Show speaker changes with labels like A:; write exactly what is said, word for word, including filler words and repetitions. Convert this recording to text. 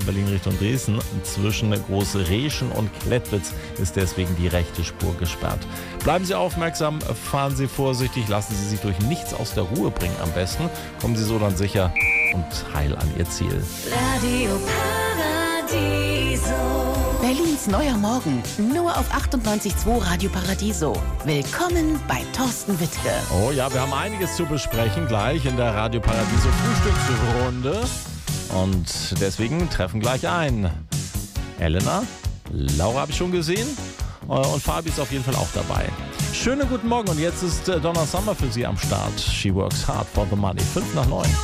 A: Berlin Richtung Dresden. Zwischen Große Reschen und Klettwitz ist deswegen die rechte Spur gesperrt. Bleiben Sie aufmerksam, fahren Sie vorsichtig, lassen Sie sich durch nichts aus der Ruhe bringen am besten. Kommen Sie so dann sicher und heil an Ihr Ziel.
B: Radio Paradiso.
C: Berlins neuer Morgen, nur auf achtundneunzig Komma zwei Radio Paradiso. Willkommen bei Thorsten Wittke.
A: Oh ja, wir haben einiges zu besprechen gleich in der Radio Paradiso Frühstücksrunde. Und deswegen treffen gleich ein. Elena, Laura habe ich schon gesehen und Fabi ist auf jeden Fall auch dabei. Schönen guten Morgen und jetzt ist Donna Summer für Sie am Start. She works hard for the money. Fünf nach neun.